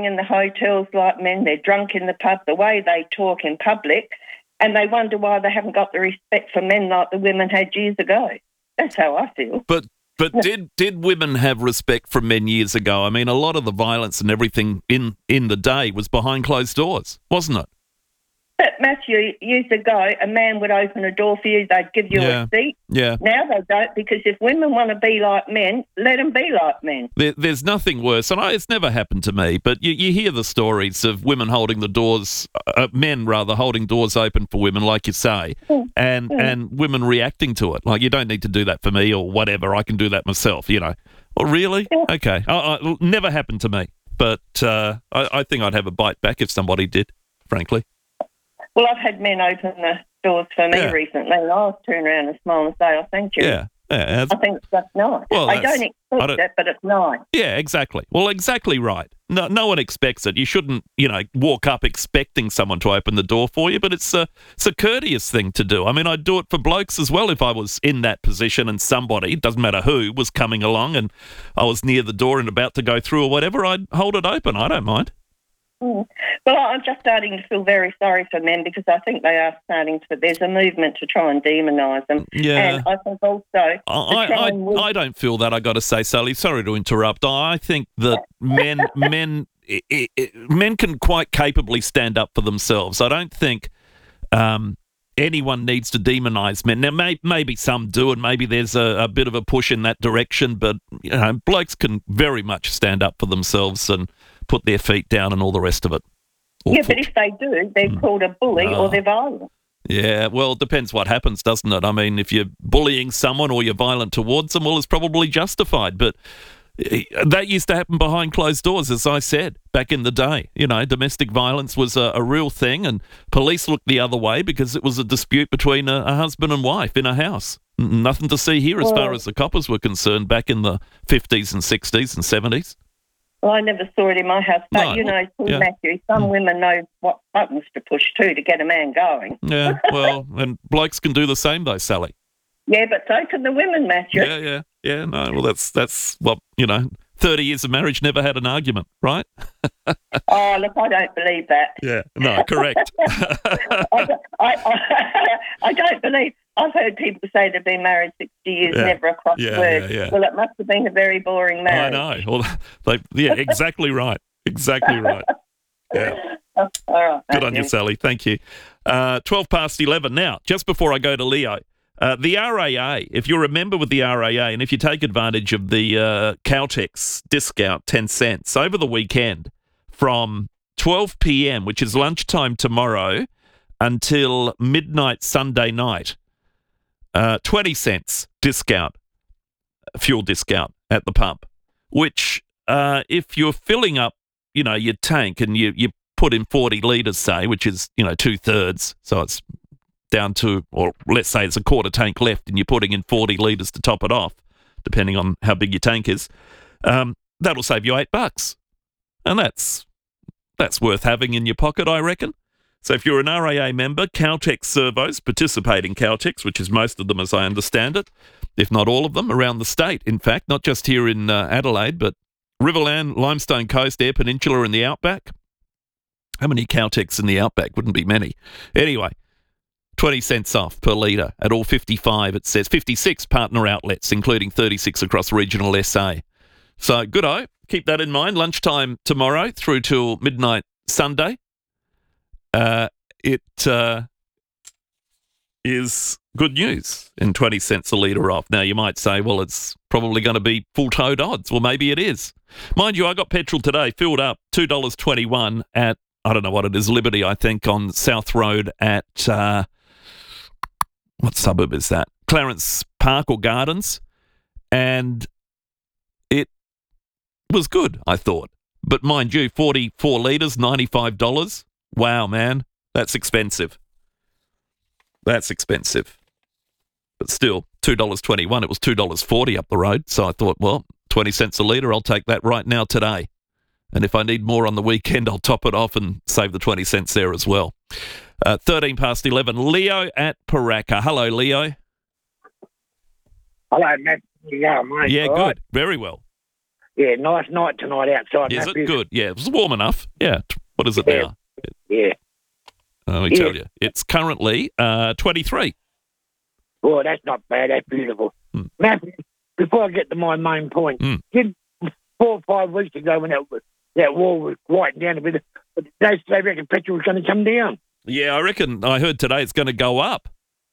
staying in the hotels like men, they're drunk in the pub, the way they talk in public, and they wonder why they haven't got the respect for men like the women had years ago. That's how I feel. But did women have respect for men years ago? I mean, a lot of the violence and everything in the day was behind closed doors, wasn't it? But, Matthew, years ago, a man would open a door for you, they'd give you a seat. Yeah. Now they don't, because if women want to be like men, let them be like men. There's nothing worse, and it's never happened to me, but you hear the stories of women holding the doors, men rather, holding doors open for women, like you say, and women reacting to it. Like, you don't need to do that for me or whatever, I can do that myself, you know. Well, really? Yeah. Okay. Never happened to me, but I think I'd have a bite back if somebody did, frankly. Well, I've had men open the doors for me recently, and I'll turn around and smile and say, oh, thank you. Yeah. I think that's nice. Well, I don't expect it, but it's nice. Yeah, exactly. Well, exactly right. No one expects it. You shouldn't, walk up expecting someone to open the door for you, but it's a courteous thing to do. I mean, I'd do it for blokes as well if I was in that position and somebody, doesn't matter who, was coming along and I was near the door and about to go through or whatever, I'd hold it open. I don't mind. Well, I'm just starting to feel very sorry for men because I think they are there's a movement to try and demonise them. Yeah. And I think also... I don't feel that, I got to say, Sally. Sorry to interrupt. I think that men can quite capably stand up for themselves. I don't think anyone needs to demonise men. Now, maybe some do, and maybe there's a bit of a push in that direction, but blokes can very much stand up for themselves and put their feet down and all the rest of it. But if they do, they're called a bully or they're violent. Yeah, well, it depends what happens, doesn't it? I mean, if you're bullying someone or you're violent towards them, well, it's probably justified. But that used to happen behind closed doors, as I said, back in the day. Domestic violence was a real thing, and police looked the other way because it was a dispute between a husband and wife in a house. Nothing to see here as far as the coppers were concerned back in the 50s and 60s and 70s. Well, I never saw it in my house, but Matthew, some women know what buttons to push too to get a man going. Yeah, well, and blokes can do the same though, Sally. Yeah, but so can the women, Matthew. Yeah. No, well, that's what 30 years of marriage never had an argument, right? Oh, look, I don't believe that. Yeah, no, correct. I don't believe. I've heard people say they've been married 60 years, never a cross word. Yeah. Well, it must have been a very boring marriage. I know. Well, exactly right. Exactly right. Yeah. All right. Good on you, Sally. Thank you. 11:12. Now, just before I go to Leo, the RAA, if you're a member with the RAA and if you take advantage of the Caltex discount, 10 cents, over the weekend from 12 p.m., which is lunchtime tomorrow, until midnight Sunday night, 20 cents discount, fuel discount at the pump, which if you're filling up, your tank and you put in 40 litres, say, which is, 2/3, so it's down to, or let's say it's a quarter tank left and you're putting in 40 litres to top it off, depending on how big your tank is, that'll save you $8. And that's worth having in your pocket, I reckon. So if you're an RAA member, Caltex servos, participating Caltex, which is most of them as I understand it, if not all of them, around the state, in fact, not just here in Adelaide, but Riverland, Limestone Coast, Eyre Peninsula and the Outback. How many Caltex in the Outback? Wouldn't be many. Anyway, 20 cents off per litre at all 55, it says, 56 partner outlets, including 36 across regional SA. So good-o. Keep that in mind. Lunchtime tomorrow through till midnight Sunday. It is good news in 20 cents a litre off. Now, you might say, well, it's probably going to be full-toed odds. Well, maybe it is. Mind you, I got petrol today, filled up, $2.21 at, I don't know what it is, Liberty, I think, on South Road at, what suburb is that? Clarence Park or Gardens. And it was good, I thought. But mind you, 44 litres, $95. Wow, man, that's expensive. That's expensive. But still, $2.21. It was $2.40 up the road. So I thought, well, 20 cents a litre, I'll take that right now today. And if I need more on the weekend, I'll top it off and save the 20 cents there as well. 11:13. Leo at Paraka. Hello, Leo. Hello, Matt. Yeah, mate. Yeah, all good. right. Very well. Yeah, nice night tonight outside. Is Matthew. it good? Yeah, it was warm enough. Yeah. What is it Yeah. now? Yeah. Let me tell you. It's currently 23. Boy, that's not bad. That's beautiful. Matthew, before I get to my main point, did 4 or 5 weeks ago when that war was quieting down a bit, they reckon petrol was going to come down. Yeah, I reckon I heard today it's going to go up.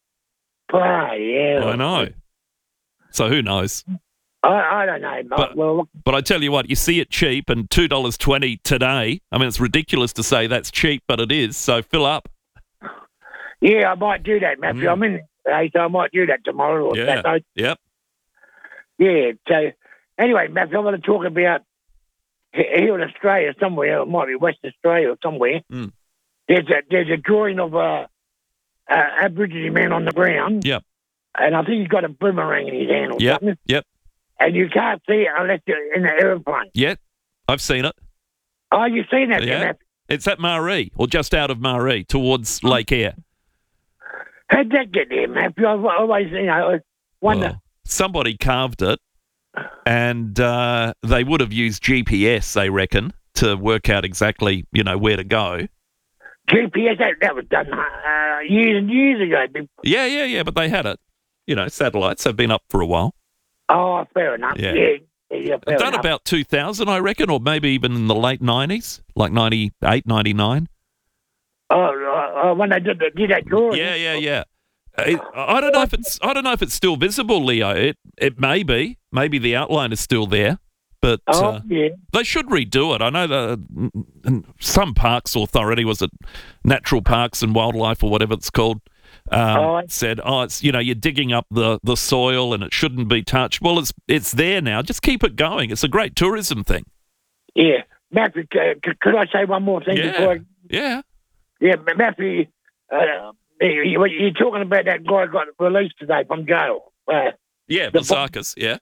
Oh, yeah. I know. So who knows? I don't know, mate. But I tell you what, you see it cheap and $2.20 today. I mean, it's ridiculous to say that's cheap, but it is. So fill up. Yeah, I might do that, Matthew. I'm in today, so I might do that tomorrow or Saturday. Yep. Yeah, so anyway, Matthew, I want to talk about here in Australia somewhere, it might be West Australia or somewhere. There's a drawing of a Aboriginal man on the ground. Yep. And I think he's got a boomerang in his hand or something. Yep. And you can't see it unless you're in the aeroplane. Yep. I've seen it. Oh, you've seen that, Yeah. Matthew? It's at Maree, or just out of Maree, towards Lake Eyre. How'd that get there, Matthew? I've always, wonder. Well, somebody carved it, and they would have used GPS, they reckon, to work out exactly, where to go. GPS, that was done years and years ago. Yeah, but they had it. Satellites have been up for a while. Oh, fair enough. Yeah. Fair Done enough. about 2000, I reckon, or maybe even in the late 90s, like 98, 99. When they did that drawing. Yeah. I don't know if it's still visible, Leo. It may be. Maybe the outline is still there, but they should redo it. I know that some parks authority, was it Natural Parks and Wildlife or whatever it's called, said, it's you're digging up the soil and it shouldn't be touched. Well, it's there now. Just keep it going. It's a great tourism thing. Yeah, Matthew, could I say one more thing before? Yeah. Yeah, Matthew, you're talking about that guy got released today from jail. Blasakis, yeah.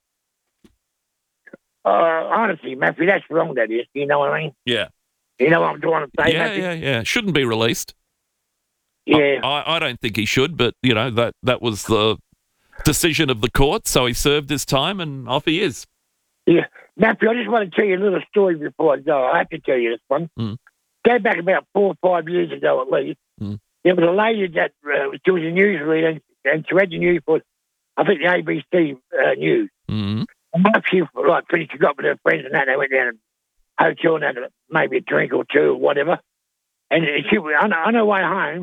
Honestly, Matthew, that's wrong, that is. You know what I mean? Yeah. You know what I'm trying to say, Matthew? Yeah. Shouldn't be released. Yeah. I don't think he should, but, that was the decision of the court, so he served his time and off he is. Yeah. Matthew, I just want to tell you a little story before I go. I have to tell you this one. Go back about 4 or 5 years ago at least. There was a lady that she was a newsreader and she read the news for, I think, the ABC News. And after she finished, she got with her friends and that, they went down to a hotel and had maybe a drink or two or whatever. And she was on her way home.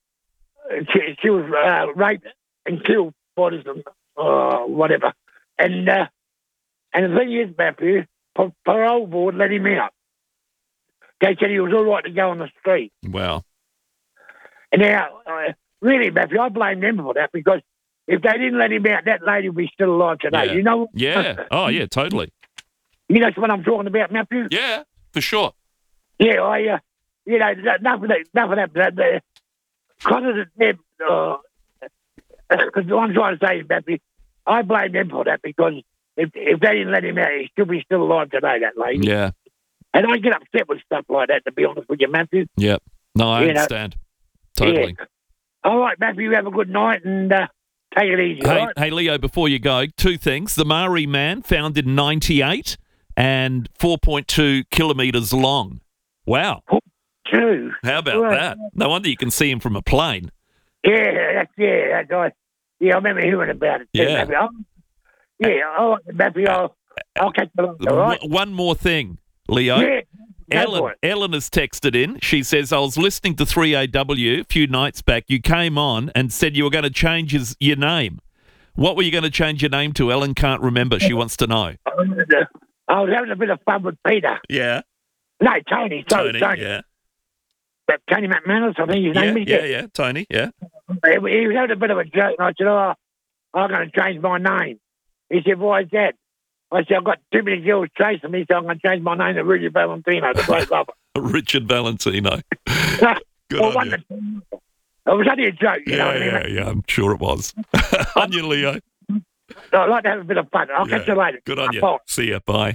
She was raped and killed by some whatever. And the thing is, Matthew, parole board let him out. They said he was all right to go on the street. Wow. And now, really, Matthew, I blame them for that because if they didn't let him out, that lady would be still alive today. Yeah. You know? Yeah. Oh, yeah, totally. You know what I'm talking about, Matthew? Yeah, for sure. Yeah, enough of that. Because of them, because what I'm trying to say is, Matthew, I blame them for that because if they didn't let him out, he'd still be still alive today, that lady. Yeah. And I get upset with stuff like that, to be honest with you, Matthew. Yep. No, I understand. Totally. Yeah. All right, Matthew, you have a good night and take it easy. Hey, Leo, before you go, 2 things. The Maori man found in 98 and 4.2 kilometres long. Wow. 2. How about that? No wonder you can see him from a plane. That guy. Yeah, I remember hearing about it too, Yeah. Matthew. All right, Matthew, I'll catch you along, all right? One more thing, Leo. Yeah. Ellen has texted in. She says, I was listening to 3AW a few nights back. You came on and said you were going to change your name. What were you going to change your name to? Ellen can't remember. She wants to know. I was having a bit of fun with Peter. Yeah. No, Tony. Tony, yeah. But Tony McManus, I think his name is. Yeah, Tony, yeah. He was having a bit of a joke, and I said, I'm going to change my name. He said, why is that? I said, I've got too many girls chasing me, so I'm going to change my name to Richard Valentino, the great lover. Richard Valentino. Good on you. It was only a joke, you know what I mean? Yeah, I'm sure it was. On you, Leo. I'd like to have a bit of fun. I'll catch you later. Good on you. Bye. See ya. Bye.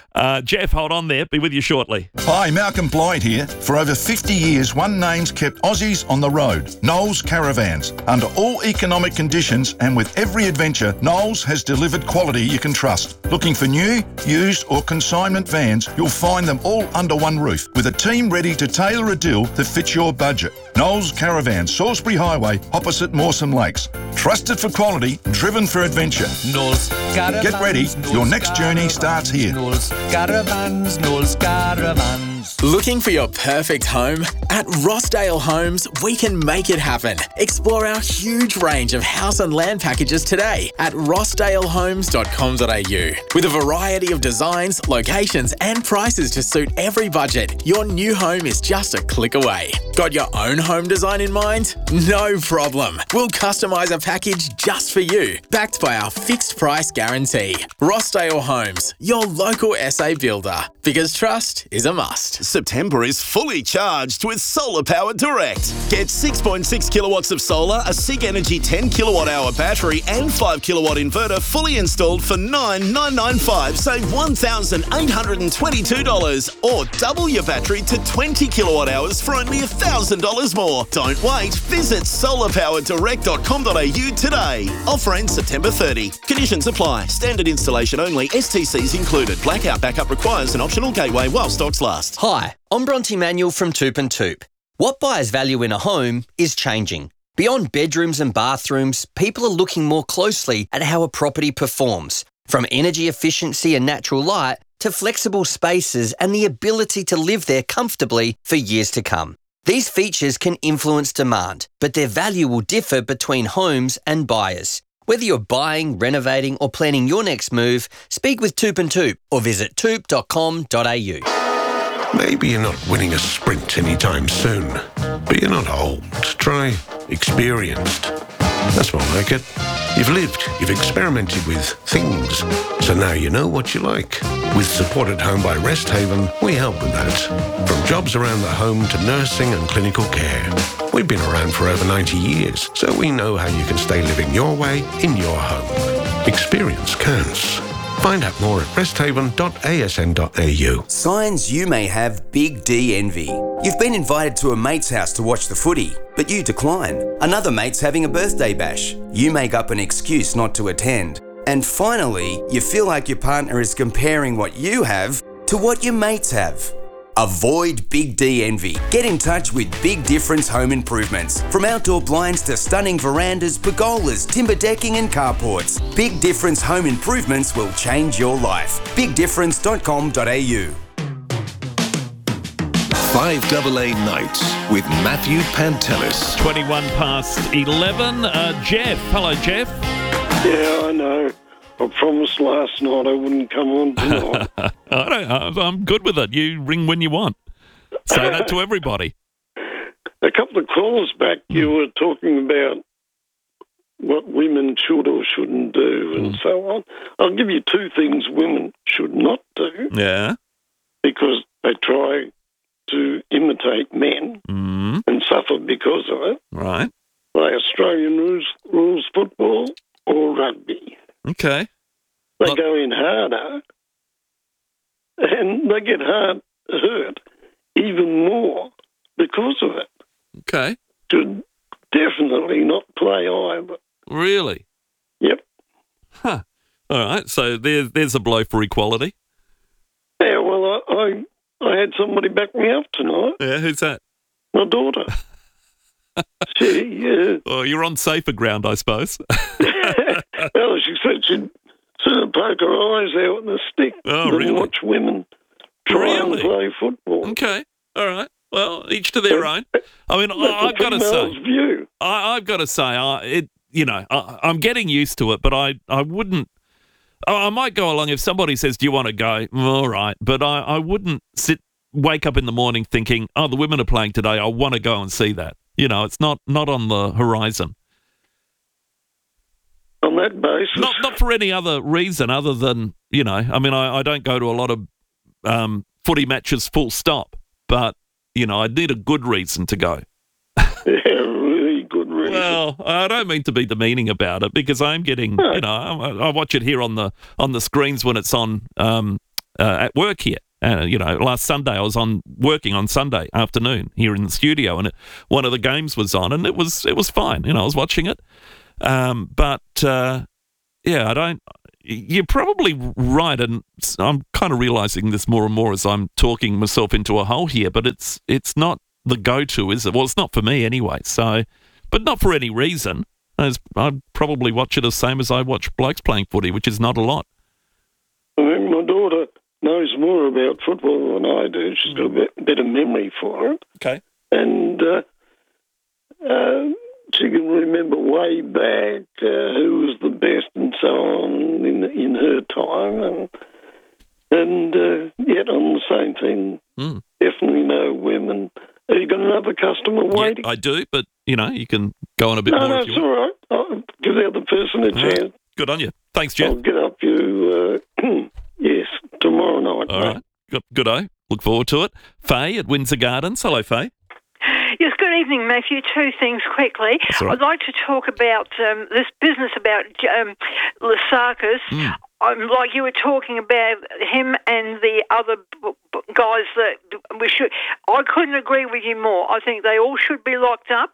Jeff, hold on there. Be with you shortly. Hi, Malcolm Blyde here. For over 50 years, one name's kept Aussies on the road, Knowles Caravans. Under all economic conditions and with every adventure, Knowles has delivered quality you can trust. Looking for new, used or consignment vans, you'll find them all under one roof with a team ready to tailor a deal that fits your budget. Knowles Caravans, Salisbury Highway, opposite Mawson Lakes. Trusted for quality, driven for adventure. Knowles Caravans. Get ready, your next journey starts here. Knowles Caravans, Knowles Caravans. Looking for your perfect home? At Rossdale Homes, we can make it happen. Explore our huge range of house and land packages today at rossdalehomes.com.au. With a variety of designs, locations and prices to suit every budget, your new home is just a click away. Got your own home design in mind? No problem. We'll customise a package just for you, backed by our fixed price guarantee. Rossdale Homes, your local SA builder. Because trust is a must. September is fully charged with Solar Power Direct. Get 6.6 kilowatts of solar, a SIG Energy 10 kilowatt hour battery and 5 kilowatt inverter fully installed for $9,995. Save $1,822 or double your battery to 20 kilowatt hours for only $1,000 more. Don't wait. Visit solarpowerdirect.com.au today. Offer ends September 30. Conditions apply. Standard installation only. STCs included. Blackout backup requires an optional gateway while stocks last. Hi, I'm Bronte Manuel from Toop and Toop. What buyers value in a home is changing. Beyond bedrooms and bathrooms, people are looking more closely at how a property performs, from energy efficiency and natural light to flexible spaces and the ability to live there comfortably for years to come. These features can influence demand, but their value will differ between homes and buyers. Whether you're buying, renovating or planning your next move, speak with Toop and Toop or visit toop.com.au. Maybe you're not winning a sprint anytime soon, but you're not old. Try experienced. That's more like it. You've lived, you've experimented with things, so now you know what you like. With Support at Home by Rest Haven, we help with that. From jobs around the home to nursing and clinical care. We've been around for over 90 years, so we know how you can stay living your way in your home. Experience counts. Find out more at resthaven.asn.au. Signs you may have Big D envy. You've been invited to a mate's house to watch the footy, but you decline. Another mate's having a birthday bash. You make up an excuse not to attend. And finally, you feel like your partner is comparing what you have to what your mates have. Avoid Big D envy. Get in touch with Big Difference Home Improvements. From outdoor blinds to stunning verandas, pergolas, timber decking and carports, Big Difference Home Improvements will change your life. BigDifference.com.au. 5AA Nights with Matthew Pantelis. 21 past 11. Jeff. Hello, Jeff. Yeah, I know. I promised last night I wouldn't come on tonight. I'm good with it. You ring when you want. Say that to everybody. A couple of calls back, you were talking about what women should or shouldn't do and so on. I'll give you two things women should not do. Yeah. Because they try to imitate men and suffer because of it. Right. Play Australian rules football or rugby. Okay. They go in harder and they get hurt even more because of it. Okay. Should definitely not play either. Really? Yep. Huh. All right. So there's a blow for equality. Yeah, well, I had somebody back me up tonight. Yeah, who's that? My daughter. Well, you're on safer ground, I suppose. Well, she said she'd sort of poke her eyes out with a stick and watch women try and play football. Okay, all right. Well, each to their own. I mean, I've got to say, I've got to say, I'm getting used to it, but I wouldn't. I might go along if somebody says, "Do you want to go?" All right, but I wouldn't wake up in the morning thinking, "Oh, the women are playing today. I want to go and see that." You know, it's not on the horizon. On that basis? Not for any other reason other than, I don't go to a lot of footy matches full stop, but, I need a good reason to go. Yeah, really good reason. Well, I don't mean to be demeaning about it because I'm getting, I watch it here on the screens when it's on at work here. Last Sunday I was working on Sunday afternoon here in the studio, and one of the games was on, and it was fine. I was watching it, You're probably right, and I'm kind of realising this more and more as I'm talking myself into a hole here. But it's not the go-to, is it? Well, it's not for me anyway. So, but not for any reason. I'd probably watch it the same as I watch blokes playing footy, which is not a lot. I think my daughter knows more about football than I do. She's got a better memory for it. Okay. And she can remember way back who was the best and so on in her time. And yet on the same thing, definitely no women. Have you got another customer waiting? Yeah, I do, but, you can go on a bit more. No, it's all right. I'll give the other person a chance. Good on you. Thanks, Jeff. I'll get up you, yes, tomorrow night. All right. Good-o. Look forward to it. Faye at Windsor Gardens. Hello, Faye. Yes, good evening, Matthew. Two things quickly. That's all right. I'd like to talk about this business about Lasakis. Like you were talking about him and the other guys that we should. I couldn't agree with you more. I think they all should be locked up.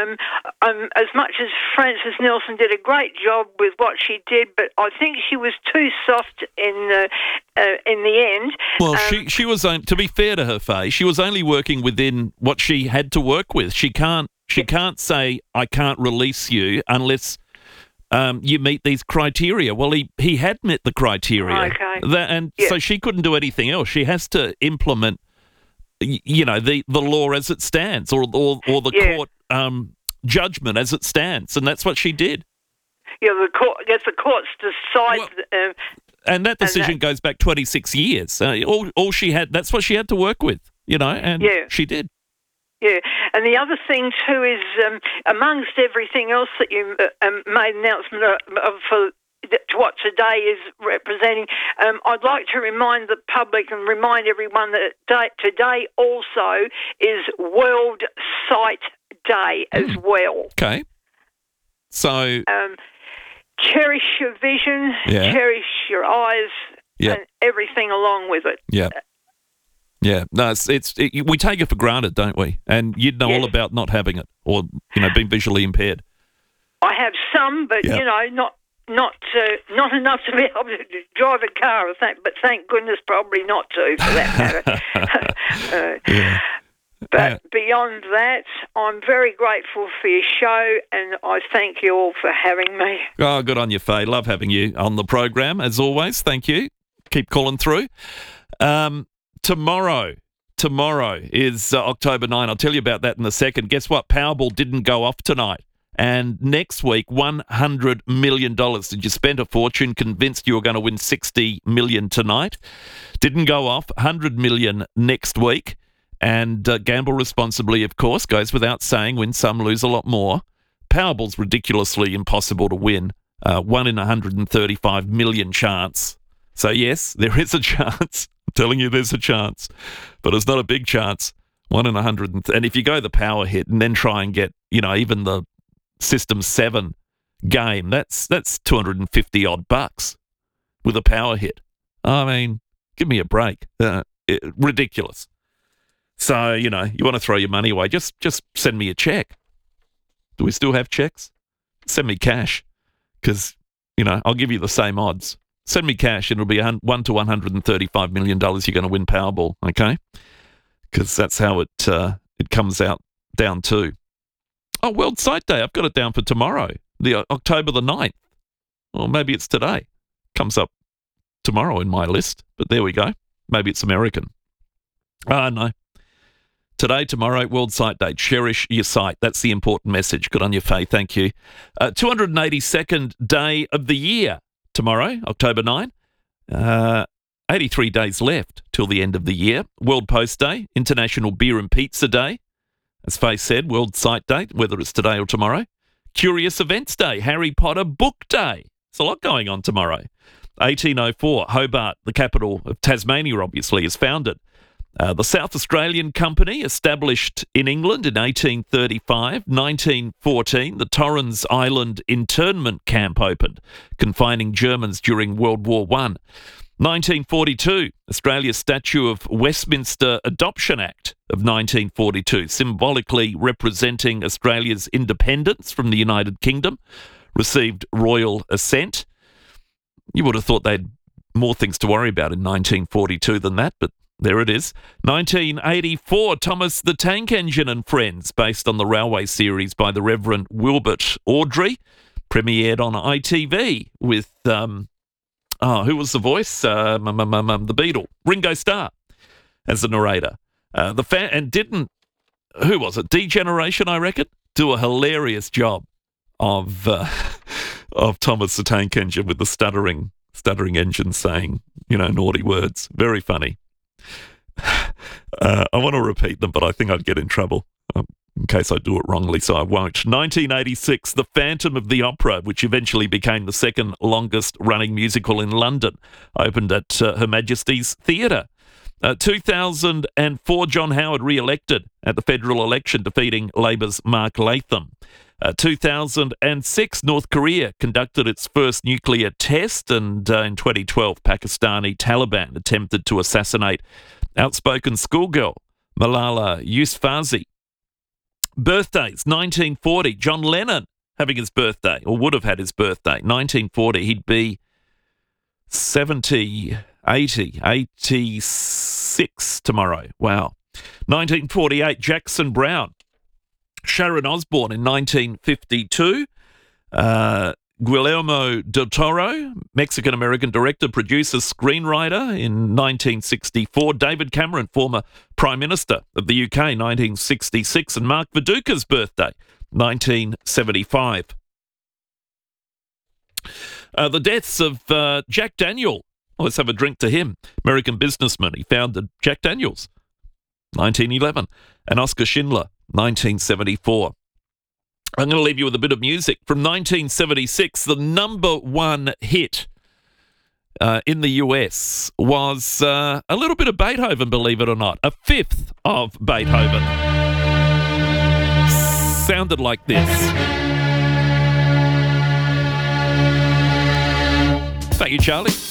As much as Frances Nelson did a great job with what she did, but I think she was too soft in the end. Well, she was, to be fair to her, Faye, she was only working within what she had to work with. She can't say, I can't release you unless you meet these criteria. Well, he had met the criteria. Okay. So she couldn't do anything else. She has to implement, the law as it stands, or the court judgment as it stands, and that's what she did. Yeah, the courts decide. And that decision goes back 26 years. All she had, that's what she had to work with, and she did. Yeah, and the other thing too is, amongst everything else that you made an announcement of for what today is representing, I'd like to remind the public and remind everyone that today also is World Sight Day as well. Okay. So... cherish your vision, cherish your eyes, and everything along with it. Yeah. Yeah, no, we take it for granted, don't we? And you'd know all about not having it, or being visually impaired. I have some, but not enough to be able to drive a car. But thank goodness, probably not to, for that matter. But beyond that, I'm very grateful for your show, and I thank you all for having me. Oh, good on you, Faye. Love having you on the program, as always. Thank you. Keep calling through. Tomorrow is October 9. I'll tell you about that in a second. Guess what? Powerball didn't go off tonight. And next week, $100 million. Did you spend a fortune convinced you were going to win $60 million tonight? Didn't go off. $100 million next week. And gamble responsibly, of course, goes without saying. Win some, lose a lot more. Powerball's ridiculously impossible to win. 1 in 135 million chance. So, yes, there is a chance. I'm telling you there's a chance. But it's not a big chance. 1 in 100. And if you go the power hit and then try and get, even the System 7 game, that's $250 odd with a power hit. I mean, give me a break. Ridiculous. So, you want to throw your money away, just send me a check. Do we still have checks? Send me cash because, I'll give you the same odds. Send me cash and it'll be 1 to $135 million you're going to win Powerball, okay? Because that's how it comes out down to. Oh, World Sight Day. I've got it down for tomorrow, the October the 9th. Or maybe it's today. Comes up tomorrow in my list, but there we go. Maybe it's American. No. Today, tomorrow, World Sight Day. Cherish your sight. That's the important message. Good on you, Faye. Thank you. 282nd day of the year tomorrow, October 9. 83 days left till the end of the year. World Post Day, International Beer and Pizza Day. As Faye said, World Sight Day, whether it's today or tomorrow. Curious Events Day, Harry Potter Book Day. There's a lot going on tomorrow. 1804, Hobart, the capital of Tasmania, obviously, is founded. The South Australian Company, established in England in 1835. 1914, the Torrens Island internment camp opened, confining Germans during World War I. 1942, Australia's Statue of Westminster Adoption Act of 1942, symbolically representing Australia's independence from the United Kingdom, received royal assent. You would have thought they had more things to worry about in 1942 than that, but there it is. 1984, Thomas the Tank Engine and Friends, based on the Railway series by the Reverend Wilbert Awdry, premiered on ITV with... who was the voice? The Beatle, Ringo Starr, as the narrator. Who was it? D-Generation, I reckon, do a hilarious job of Thomas the Tank Engine with the stuttering engine saying, naughty words. Very funny. I want to repeat them, but I think I'd get in trouble in case I do it wrongly, so I won't. 1986, The Phantom of the Opera, which eventually became the second longest running musical in London, opened at Her Majesty's Theatre. 2004, John Howard re-elected at the federal election, defeating Labor's Mark Latham. 2006, North Korea conducted its first nuclear test, and in 2012, Pakistani Taliban attempted to assassinate outspoken schoolgirl Malala Yousafzai. Birthdays, 1940, John Lennon having his birthday, or would have had his birthday. 1940, he'd be 86 tomorrow. Wow. 1948, Jackson Browne. Sharon Osbourne in 1952. Guillermo del Toro, Mexican-American director, producer, screenwriter in 1964. David Cameron, former Prime Minister of the UK, 1966. And Mark Viduka's birthday, 1975. The deaths of Jack Daniel. Let's have a drink to him. American businessman. He founded Jack Daniels, 1911. And Oscar Schindler, 1974. I'm going to leave you with a bit of music. From 1976, the number one hit in the US was a little bit of Beethoven, believe it or not. A fifth of Beethoven. Sounded like this. Thank you, Charlie.